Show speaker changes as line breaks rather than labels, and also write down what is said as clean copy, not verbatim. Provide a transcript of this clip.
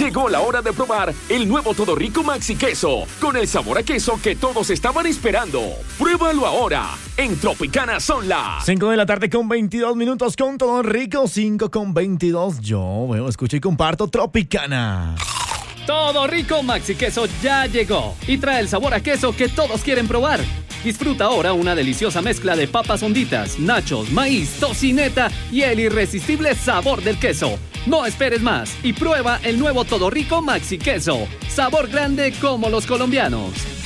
Llegó la hora de probar el nuevo Todo Rico Maxi Queso, con el sabor a queso que todos estaban esperando. Pruébalo ahora, en Tropicana son las
5 de la tarde con 22 minutos con Todo Rico, 5 con 22. Yo veo, escucho y comparto Tropicana.
Todo Rico Maxi Queso ya llegó y trae el sabor a queso que todos quieren probar. Disfruta ahora una deliciosa mezcla de papas honditas, nachos, maíz, tocineta y el irresistible sabor del queso. No esperes más y prueba el nuevo Todo Rico Maxi Queso. Sabor grande como los colombianos.